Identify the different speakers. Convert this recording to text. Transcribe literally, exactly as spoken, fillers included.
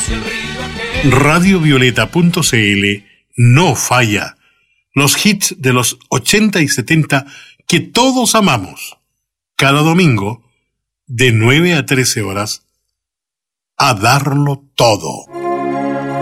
Speaker 1: radiovioleta punto c l no falla. Los hits de los ochenta y setenta que todos amamos. Cada domingo, de nueve a trece horas, a darlo todo.